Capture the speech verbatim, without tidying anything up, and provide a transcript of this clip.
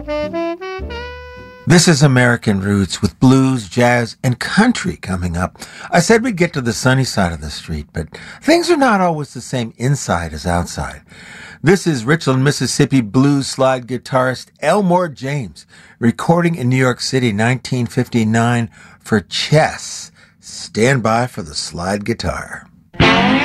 This is American Roots with blues, jazz, and country coming up. I said we'd get to the sunny side of the street, but things are not always the same inside as outside. This is Richland, Mississippi blues slide guitarist Elmore James, recording in New York City, nineteen fifty-nine for Chess. Stand by for the slide guitar.